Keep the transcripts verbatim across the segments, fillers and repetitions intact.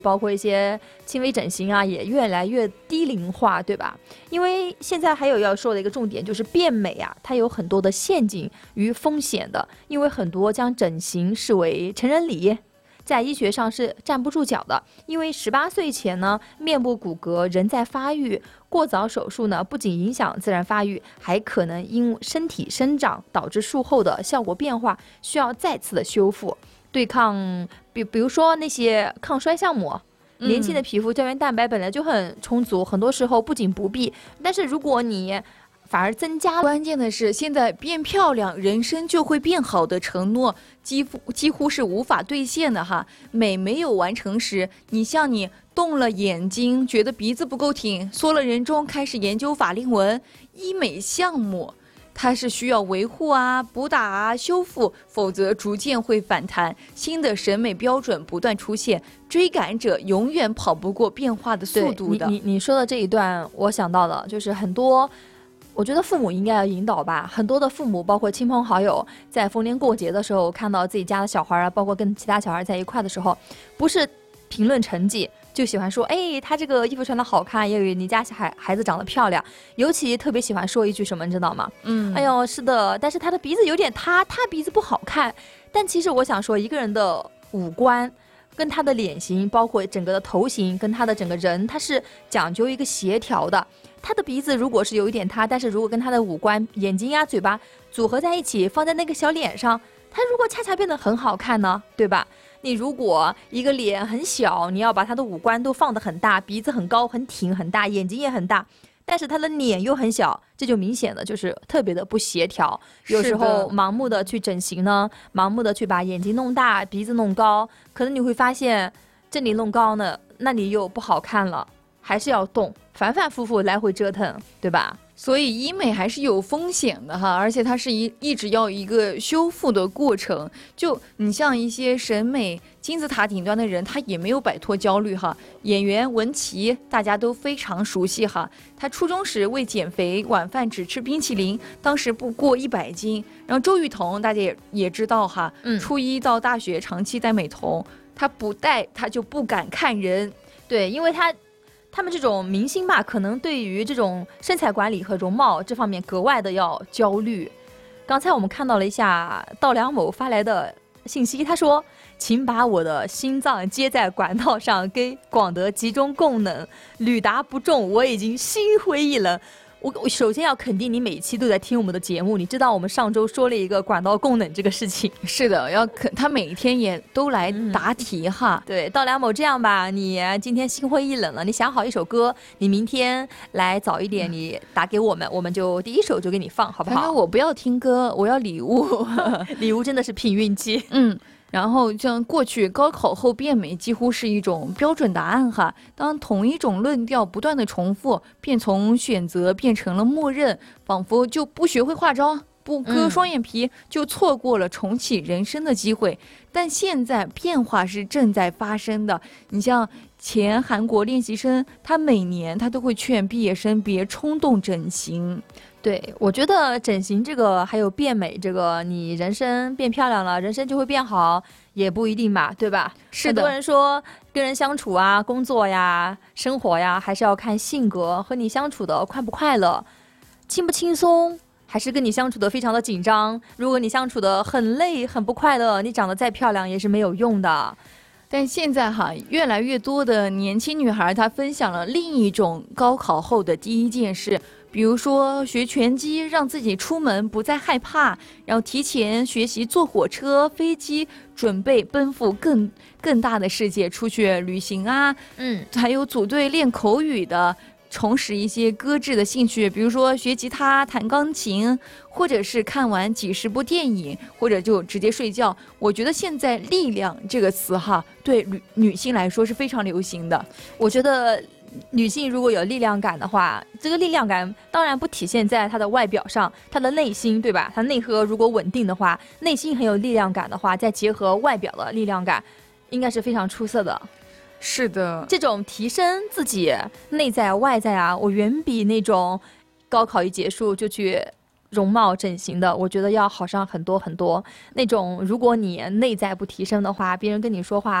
包括一些轻微整形啊，也越来越低龄化，对吧？因为现在还有要说的一个重点就是变美啊，它有很多的陷阱与风险的，因为很多将整形视为成人礼，在医学上是站不住脚的。因为十八岁前呢，面部骨骼仍在发育，过早手术呢，不仅影响自然发育，还可能因身体生长导致术后的效果变化，需要再次的修复。对抗，比比如说那些抗衰项目，年轻的皮肤胶原蛋白本来就很充足，很多时候不仅不必，但是如果你反而增加， 关键的是现在变漂亮，人生就会变好的承诺，几乎几乎是无法兑现的哈。美没有完成时，你像你动了眼睛，觉得鼻子不够挺，缩了人中，开始研究法令纹，医美项目。它是需要维护啊、补打啊、修复，否则逐渐会反弹。新的审美标准不断出现，追赶者永远跑不过变化的速度的。 你你你说的这一段，我想到了，就是很多，我觉得父母应该要引导吧。很多的父母，包括亲朋好友，在逢年过节的时候，看到自己家的小孩啊，包括跟其他小孩在一块的时候，不是评论成绩，就喜欢说，哎，他这个衣服穿的好看，也有你家孩孩子长得漂亮。尤其特别喜欢说一句什么，你知道吗？ 嗯， 哎呦，是的，但是他的鼻子有点塌，他鼻子不好看。但其实我想说，一个人的五官跟他的脸型，包括整个的头型，跟他的整个人，他是讲究一个协调的。他的鼻子如果是有一点塌，但是如果跟他的五官、眼睛呀、嘴巴组合在一起，放在那个小脸上，他如果恰恰变得很好看呢，对吧？你如果一个脸很小，你要把他的五官都放得很大，鼻子很高很挺很大，眼睛也很大，但是他的脸又很小，这就明显的就是特别的不协调。有时候盲目的去整形呢，盲目的去把眼睛弄大，鼻子弄高，可能你会发现这里弄高呢，那里又不好看了，还是要动，反反复复来回折腾，对吧？ 所以医美还是有风险的哈，而且它是一一直要一个修复的过程。就你像一些审美金字塔顶端的人，他也没有摆脱焦虑哈。演员文琪大家都非常熟悉哈，他初中时为减肥，晚饭只吃冰淇淋，当时不过一百斤。然后周雨彤大家也也知道哈， 嗯， 初一到大学长期戴美瞳，他不戴他就不敢看人。 对，因为他。他们这种明星吧，可能对于这种身材管理和容貌这方面格外的要焦虑。刚才我们看到了一下稻良某发来的信息，他说：“请把我的心脏接在管道上，给广德集中供能，屡达不中，我已经心灰意冷。”我我首先要肯定你每一期都在听我们的节目，你知道我们上周说了一个管道供冷这个事情。 是的，要肯他每一天也都来答题哈。 嗯、对，稻良某这样吧，你今天心灰意冷了，你想好一首歌，你明天来早一点，你打给我们，我们就第一首就给你放，好不好？ 反正我不要听歌，我要礼物， 礼物真的是凭运气。 嗯。然后像过去高考后变美几乎是一种标准答案哈，当同一种论调不断的重复，便从选择变成了默认，仿佛就不学会化妆，不割双眼皮、嗯、就错过了重启人生的机会。但现在变化是正在发生的，你像前韩国练习生，他每年他都会劝毕业生别冲动整形。 对，我觉得整形这个还有变美这个，你人生变漂亮了，人生就会变好，也不一定吧，对吧？ 是的。 很多人说跟人相处啊，工作呀，生活呀，还是要看性格和你相处的快不快乐，轻不轻松，还是跟你相处的非常的紧张。如果你相处的很累很不快乐，你长得再漂亮也是没有用的。 但现在哈，越来越多的年轻女孩她分享了另一种高考后的第一件事，比如说学拳击，让自己出门不再害怕，然后提前学习坐火车、飞机，准备奔赴更更大的世界，出去旅行啊， 嗯， 还有组队练口语的。重拾一些搁置的兴趣，比如说学吉他、弹钢琴，或者是看完几十部电影，或者就直接睡觉。我觉得现在“力量”这个词哈，对女女性来说是非常流行的。 我觉得女性如果有力量感的话，这个力量感当然不体现在她的外表上，她的内心，对吧？她内核如果稳定的话，内心很有力量感的话，再结合外表的力量感，应该是非常出色的。 是的， 这种提升自己内在外在啊，我远比那种高考一结束就去容貌整形的，我觉得要好上很多很多。那种如果你内在不提升的话，别人跟你说话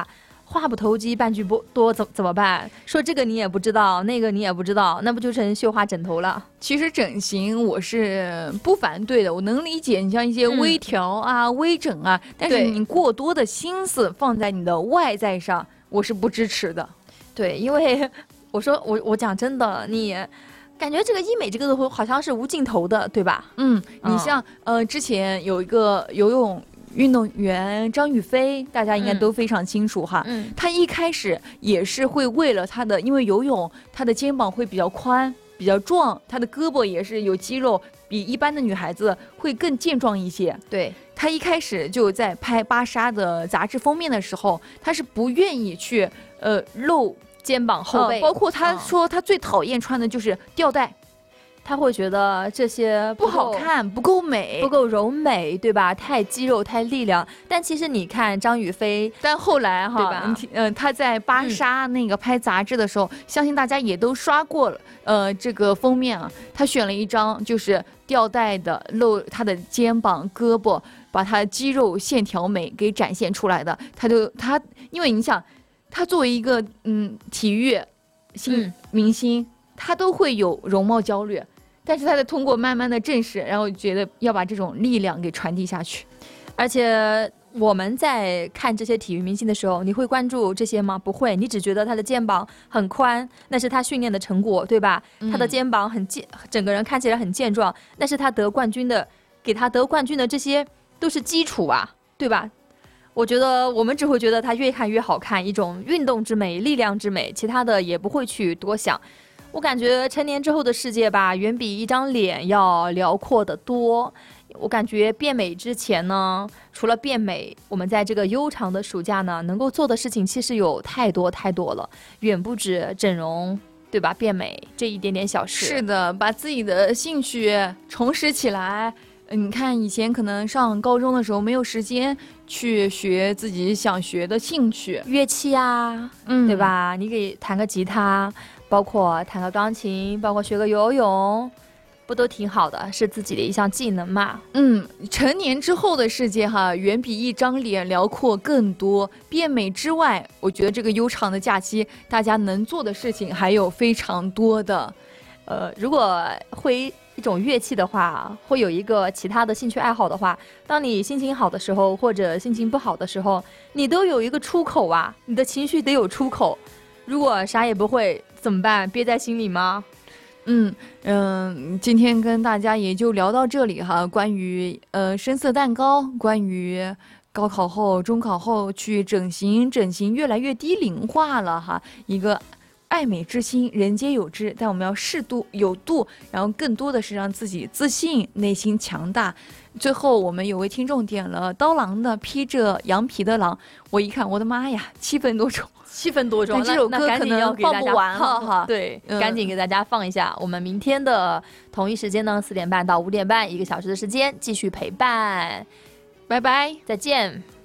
话不投机半句不多怎怎么办？说这个你也不知道，那个你也不知道，那不就成绣花枕头了？ 其实整形我是不反对的，我能理解你像一些微调啊、嗯、微整啊，但是你过多的心思放在你的外在上，我是不支持的。 对，因为我说我我讲真的，你感觉这个医美这个东西好像是无尽头的，对吧？ 嗯，你像、嗯、呃之前有一个游泳运动员张雨霏，大家应该都非常清楚哈。嗯，她一开始也是会为了她的，因为游泳，她的肩膀会比较宽、比较壮，她的胳膊也是有肌肉，比一般的女孩子会更健壮一些。 对， 她一开始就在拍芭莎的杂志封面的时候，她是不愿意去呃露肩膀后背， 呃、包括她说她最讨厌穿的就是吊带。 他会觉得这些不好看，不够美， 不够柔美，对吧？太肌肉，太力量。但其实你看张雨霏， 但后来哈，对吧？呃，她在芭莎那个拍杂志的时候，嗯、相信大家也都刷过了。呃，这个封面啊，她选了一张就是吊带的，露她的肩膀、胳膊，把她肌肉线条美给展现出来的。她就她，因为你想，她作为一个嗯体育新、嗯、明星，她都会有容貌焦虑。但是他在通过慢慢的正视，然后觉得要把这种力量给传递下去。 而且我们在看这些体育明星的时候，你会关注这些吗？不会，你只觉得他的肩膀很宽，那是他训练的成果，对吧？嗯、他的肩膀很健，整个人看起来很健壮，那是他得冠军的，给他得冠军的这些都是基础啊，对吧？我觉得我们只会觉得他越看越好看，一种运动之美、力量之美，其他的也不会去多想。我感觉成年之后的世界吧，远比一张脸要辽阔得多。我感觉变美之前呢，除了变美，我们在这个悠长的暑假呢，能够做的事情其实有太多太多了，远不止整容，对吧？变美这一点点小事。 是的，把自己的兴趣重拾起来。你看以前可能上高中的时候没有时间去学自己想学的兴趣， 乐器啊，嗯，对吧？你给弹个吉他，包括弹个钢琴，包括学个游泳，不都挺好的？是自己的一项技能嘛。 嗯，成年之后的世界哈，远比一张脸辽阔更多。变美之外，我觉得这个悠长的假期，大家能做的事情还有非常多的。 呃，如果会一种乐器的话，会有一个其他的兴趣爱好的话，当你心情好的时候，或者心情不好的时候，你都有一个出口啊，你的情绪得有出口。如果啥也不会怎么办？憋在心里吗？ 嗯嗯，今天跟大家也就聊到这里哈。关于呃深色蛋糕，关于高考后、中考后去整形，整形越来越低龄化了哈。一个爱美之心，人皆有之，但我们要适度有度，然后更多的是让自己自信，内心强大。最后，我们有位听众点了刀郎的《披着羊皮的狼》，我一看，我的妈呀，七分多钟。 七分多钟， 但这首歌可能放不完了哈。 对、嗯，赶紧给大家放一下。我们明天的同一时间呢，四点半到五点半，一个小时的时间继续陪伴。 拜拜， 再见。